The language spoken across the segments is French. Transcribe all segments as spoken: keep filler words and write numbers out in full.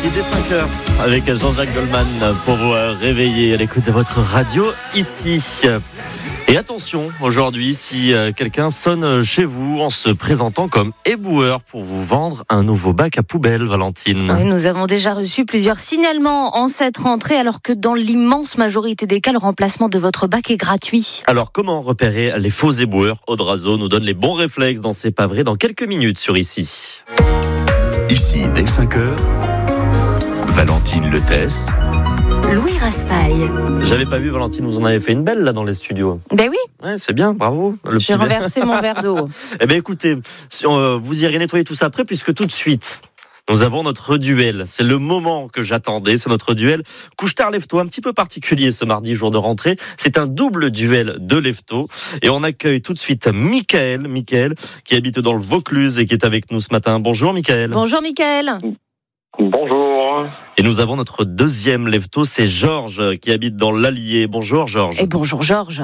Voici dès cinq heures avec Jean-Jacques Goldman pour vous réveiller à l'écoute de votre radio ici. Et attention, aujourd'hui, si quelqu'un sonne chez vous en se présentant comme éboueur pour vous vendre un nouveau bac à poubelle, Valentine. Oui, nous avons déjà reçu plusieurs signalements en cette rentrée, alors que dans l'immense majorité des cas, le remplacement de votre bac est gratuit. Alors, comment repérer les faux éboueurs? Audrazo nous donne les bons réflexes dans C'est pas vrai dans quelques minutes sur Ici. Ici, dès cinq heures, Valentine Letès. Louis Raspail. J'avais pas vu, Valentine, vous en avez fait une belle là dans les studios. Ben oui. Ouais, c'est bien, bravo. Le J'ai petit renversé mon verre d'eau. Eh bien écoutez, euh, vous irez nettoyer tout ça après, puisque tout de suite, nous avons notre duel. C'est le moment que j'attendais, c'est notre duel couche-tard lève-tôt, un petit peu particulier ce mardi, jour de rentrée. C'est un double duel de lève-tôt. Et on accueille tout de suite Michael, Michael, qui habite dans le Vaucluse et qui est avec nous ce matin. Bonjour Michael. Bonjour Michael. Bonjour. Et nous avons notre deuxième lève-tôt, c'est Georges, qui habite dans l'Allier. Bonjour Georges. Et bonjour Georges.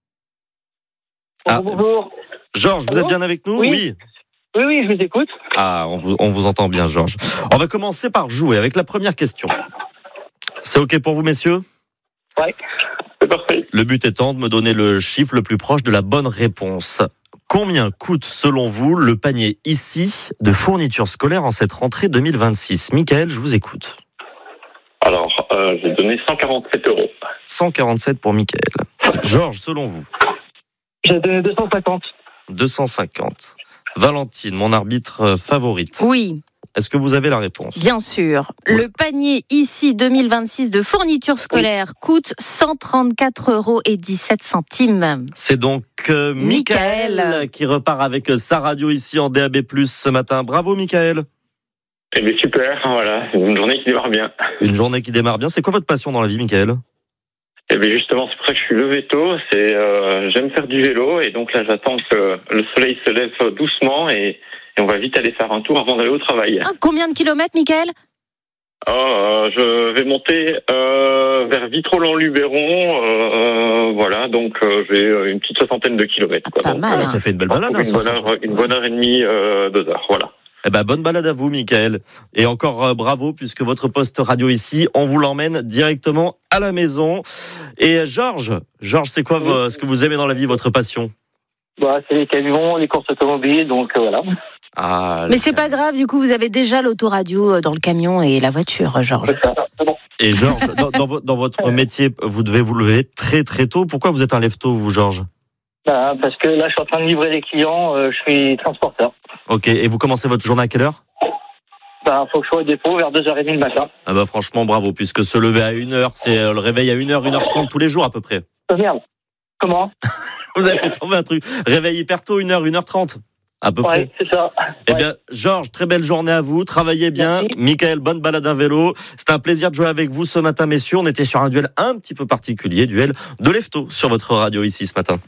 Ah. Bonjour. Georges, vous Allô êtes bien avec nous? Oui. Oui. Oui, oui, je vous écoute. Ah, on vous, on vous entend bien, Georges. On va commencer par jouer avec la première question. C'est OK pour vous, messieurs? Oui, c'est parfait. Le but étant de me donner le chiffre le plus proche de la bonne réponse. Combien coûte, selon vous, le panier ici de fournitures scolaires en cette rentrée deux mille vingt-six? Michael, je vous écoute. Alors, euh, j'ai donné cent quarante-sept euros. cent quarante-sept pour Michael. Georges, selon vous? J'ai donné deux cent cinquante. deux cent cinquante. Valentine, mon arbitre favorite. Oui, Est-ce que vous avez la réponse? bien sûr. Oui. Le panier ici deux mille vingt-six de fournitures scolaires coûte cent trente-quatre euros et dix-sept centimes. C'est donc euh, Michael, Michael. qui repart avec sa radio ici en D A B plus, ce matin. Bravo Michael. Eh bien, super, voilà, c'est une journée qui démarre bien. Une journée qui démarre bien. C'est quoi votre passion dans la vie, Michael? Eh bien, justement, c'est pour ça que je suis levé tôt. C'est, euh, j'aime faire du vélo, et donc là, j'attends que le soleil se lève doucement, et, et on va vite aller faire un tour avant d'aller au travail. Ah, combien de kilomètres, Michael? Oh, euh, je vais monter euh, vers Vitrolles-en-Luberon, euh, voilà, donc euh, j'ai une petite soixantaine de kilomètres. Quoi. Pas donc, mal, euh, hein. Ça fait une belle balade. hein, une, bonne soixante. heure, une bonne heure et demie, euh, deux heures, voilà. Eh ben, bonne balade à vous, Michael. Et encore euh, bravo, puisque votre poste radio ici, on vous l'emmène directement à la maison. Et euh, Georges, Georges, c'est quoi vo- ce que vous aimez dans la vie, votre passion? Bah, c'est les camions, les courses automobiles, donc euh, voilà. Ah, Mais c'est pas grave, du coup, vous avez déjà l'autoradio dans le camion et la voiture, Georges. C'est ça, c'est bon. Et Georges, dans, dans, vo- dans votre métier, vous devez vous lever très très tôt. Pourquoi vous êtes un lève-tôt, vous, Georges? Bah, parce que là, je suis en train de livrer des clients, euh, je suis transporteur. Ok, et vous commencez votre journée à quelle heure? Bah, faut que je sois au dépôt vers deux heures trente le matin. Ah bah franchement, bravo, puisque se lever à une heure, c'est euh, le réveil à une heure, une heure trente tous les jours à peu près. Oh, merde. Comment? Vous avez fait tomber un truc. Réveil hyper tôt, une heure, une heure trente à peu près. Ouais, c'est ça. Eh Ouais. bien, Georges, très belle journée à vous. Travaillez bien. Merci. Michael, bonne balade à vélo. C'était un plaisir de jouer avec vous ce matin, messieurs. On était sur un duel un petit peu particulier, duel de lève-tôt sur votre radio ici ce matin.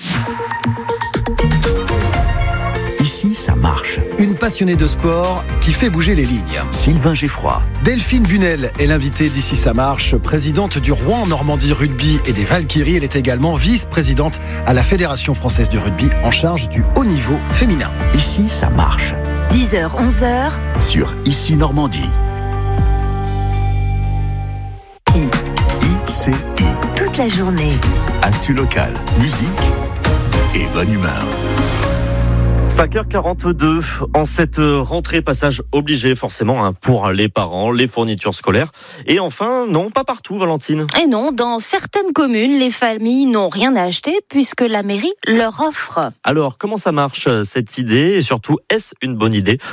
Ici, ça marche. Une passionnée de sport qui fait bouger les lignes. Sylvain Geffroy. Delphine Bunel est l'invitée d'Ici ça marche, présidente du Rouen Normandie Rugby et des Valkyries. Elle est également vice-présidente à la Fédération française de rugby en charge du haut niveau féminin. Ici, ça marche. dix heures, onze heures. Sur Ici Normandie. I. I C I. Toute la journée. Actu local, musique et bonne humeur. cinq heures quarante-deux, en cette rentrée, passage obligé forcément hein, pour les parents, les fournitures scolaires. Et enfin, non, pas partout, Valentine. Et non, dans certaines communes, les familles n'ont rien à acheter puisque la mairie leur offre. Alors, comment ça marche cette idée? Et surtout, est-ce une bonne idée?